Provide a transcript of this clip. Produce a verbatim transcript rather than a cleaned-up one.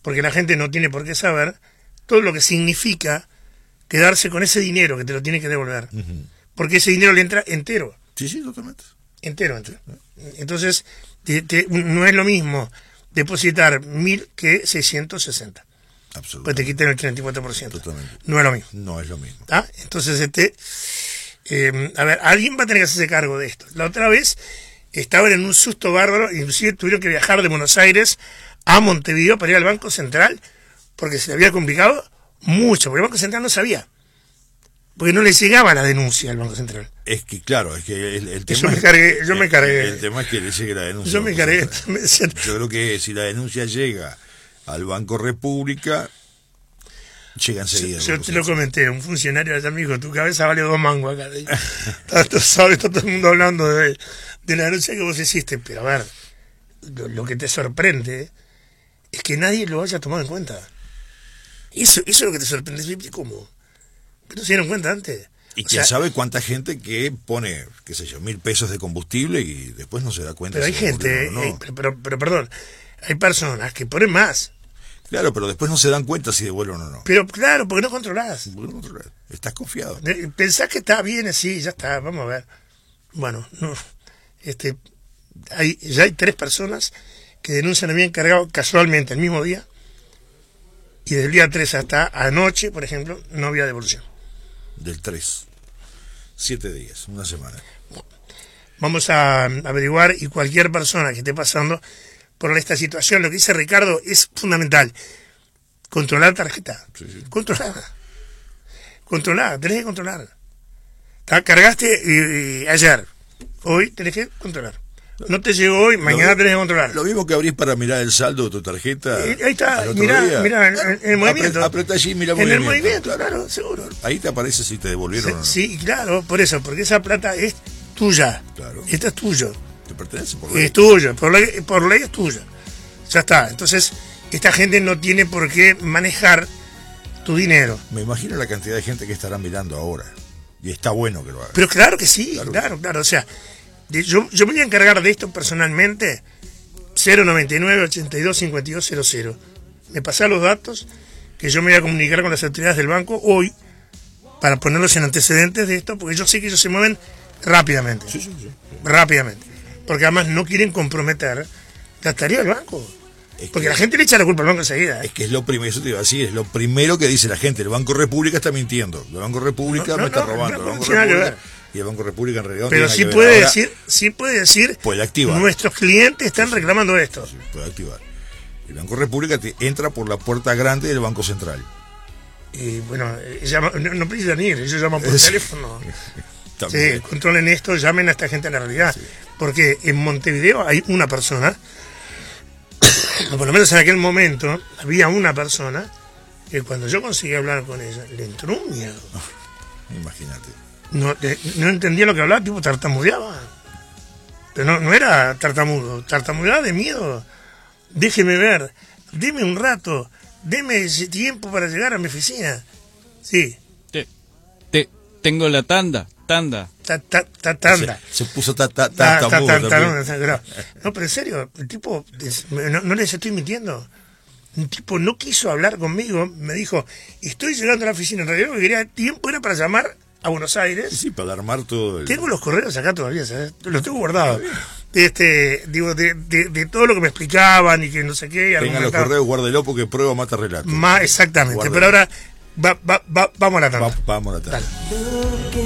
porque la gente no tiene por qué saber todo lo que significa quedarse con ese dinero que te lo tiene que devolver. Uh-huh. Porque ese dinero le entra entero. Sí, sí, totalmente. Entero, entero. Entonces, te, te, no es lo mismo depositar mil que seiscientos sesenta. Absolutamente. Pues te quitan el treinta y cuatro por ciento. Totalmente. No es lo mismo. No es lo mismo. ¿Ah? Entonces, este, eh, a ver, alguien va a tener que hacerse cargo de esto. La otra vez estaban en un susto bárbaro, inclusive tuvieron que viajar de Buenos Aires a Montevideo para ir al Banco Central, porque se le había complicado mucho, porque el Banco Central no sabía. Porque no le llegaba la denuncia al Banco Central. Es que, claro, es que el, el tema... Yo me cargué, yo el, me cargué. El, el tema es que le llegue la denuncia. Yo me cargué. Yo creo que si la denuncia llega al Banco República, llega enseguida. Yo, yo te lo comenté, un funcionario allá me dijo, tu cabeza vale dos mangos acá. Está, sabes, está todo el mundo hablando de, de la denuncia que vos hiciste. Pero a ver, lo, lo que te sorprende es que nadie lo haya tomado en cuenta. Eso, eso es lo que te sorprende. ¿Cómo? ¿No se dieron cuenta antes? Y quién sabe cuánta gente que pone, qué sé yo, mil pesos de combustible y después no se da cuenta. Pero hay si gente, no. eh, pero, pero, pero perdón, hay personas que ponen más. Claro, pero después no se dan cuenta si devuelven o no. Pero claro, porque no controlás. No controlás. Estás confiado. Pensás que está bien así, ya está, vamos a ver. Bueno, no, este, hay, ya hay tres personas que denuncian habían cargado casualmente el mismo día y del día tres hasta anoche, por ejemplo, no había devolución. Del tres. Siete días, una semana. Vamos a averiguar, y cualquier persona que esté pasando por esta situación, lo que dice Ricardo es fundamental. Controlar tarjeta. Sí, sí. Controlar. Controlar, tenés que controlar. ¿Tá? Cargaste y, y ayer. Hoy tenés que controlar. No te llegó hoy, mañana lo, tenés que controlar. Lo mismo que abrís para mirar el saldo de tu tarjeta. Eh, ahí está, mirá, mirá, en, en el movimiento. Apretá allí, mira el en movimiento. el movimiento, claro, seguro. Ahí te aparece si te devolvieron sí, o no. Sí, claro, por eso, porque esa plata es tuya. Claro. Esto es tuyo. Te pertenece por ley. Es tuyo, por ley, por ley es tuya. Ya está. Entonces, esta gente no tiene por qué manejar tu dinero. Me imagino la cantidad de gente que estará mirando ahora. Y está bueno que lo haga. Pero claro que sí, claro, claro, claro. O sea, yo, yo me voy a encargar de esto personalmente. Cero noventa y nueve, ochenta y dos, cincuenta y dos cero cero. Me pasá los datos que yo me voy a comunicar con las autoridades del banco hoy para ponerlos en antecedentes de esto, porque yo sé que ellos se mueven rápidamente. Sí, sí, sí, sí. Rápidamente. Porque además no quieren comprometer la tarea del banco. Es porque que, la gente le echa la culpa al banco enseguida. ¿eh? Es que es lo primero, eso te iba a decir, es lo primero que dice la gente. El Banco República está mintiendo. El Banco República No, no, me está no, robando. no, el Banco no, no, República, no, y el Banco República en realidad no Pero tiene sí nada que puede ver. Ahora, decir, sí puede decir, puede activar. Nuestros clientes están sí, reclamando esto. Sí, puede activar. El Banco República te entra por la puerta grande del Banco Central. Y bueno, llama, no, no precisan ir, ellos llaman por Sí. teléfono. También. Sí, controlen esto, llamen a esta gente a la realidad. Sí. Porque en Montevideo hay una persona, o por lo menos en aquel momento, había una persona que cuando yo conseguí hablar con ella, le entró un miedo. Imagínate. No, de, no entendía lo que hablaba, tipo tartamudeaba. Pero no, no era tartamudo, tartamudeaba de miedo. Déjeme ver, deme un rato, deme ese tiempo para llegar a mi oficina. Sí. Te, te, tengo la tanda, tanda. Ta, ta, ta, tanda. Se, se puso ta, ta, Ta, ta, ta, ta, ta, ta, ta, ta, ta. No, pero en serio, el tipo, no, no les estoy mintiendo. Un tipo no quiso hablar conmigo, me dijo, estoy llegando a la oficina, en realidad lo que quería tiempo era para llamar a Buenos Aires. Sí, para armar todo el... Tengo los correos acá todavía, ¿sabes? Los tengo guardados. Este, digo, de, de, de todo lo que me explicaban y que no sé qué. Tenga los correos, guárdelo porque prueba mata relato. Más exactamente, Guárdelo. pero ahora va, va, va, vamos a la tanda. Va, vamos a la tanda. Dale.